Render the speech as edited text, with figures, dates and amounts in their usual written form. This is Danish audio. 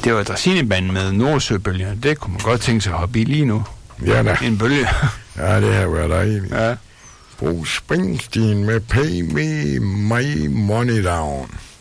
Det var Dræsinebanden med Nordsøbølger. Det kunne man godt tænke sig at hoppe i lige nu. Ja da. En bølge. Ja, det har været dejligt. Ja. Bruce Springsteen med Pay Me My Money Down.